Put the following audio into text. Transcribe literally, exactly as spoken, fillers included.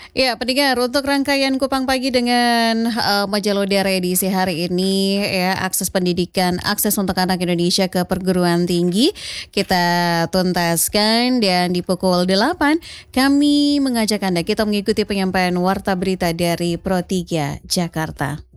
Ya, pendengar, untuk rangkaian Kupang Pagi dengan uh, Majalah Udara edisi hari ini, ya, akses pendidikan, akses untuk anak Indonesia ke perguruan tinggi, kita tuntaskan dan di pukul delapan kami mengajak Anda kita mengikuti penyampaian warta berita dari Pro tiga Jakarta.